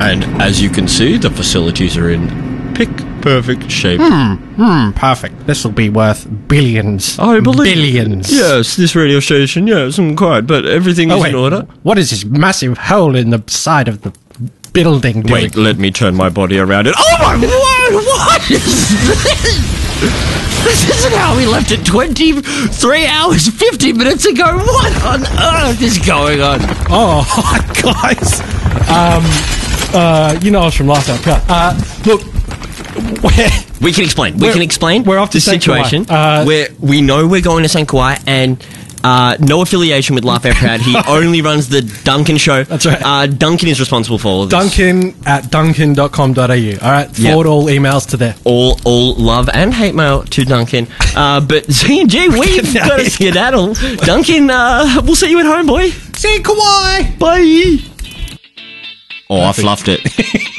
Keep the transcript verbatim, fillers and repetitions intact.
And as you can see, the facilities are in pick perfect shape. Hmm, hmm, perfect. This will be worth billions. I believe billions. Yes, this radio station, yes, I'm quite, but everything Oh, is wait, in order. what is this massive hole in the side of the building doing? Wait, let me turn my body around it. Oh my word, what is this? This isn't how we left it twenty-three hours, fifty minutes ago. What on earth is going on? Oh, guys. Um, uh, you know us from last episode. Uh, look, we're, We can explain. We We're- can explain we're off to the Saint situation Kauai. Uh, where we know we're going to Saint Kauai and uh, no affiliation with Laugh Out Proud. He only runs the Duncan show. That's right. Uh, Duncan is responsible for all of this. Duncan at duncan dot com dot a u. All right, forward all emails to there. All, all love and hate mail to Duncan. Uh, but Z and G, we've got to skedaddle. Duncan, uh, we'll see you at home, boy. See you, Kauai. Bye. Oh, I fluffed it.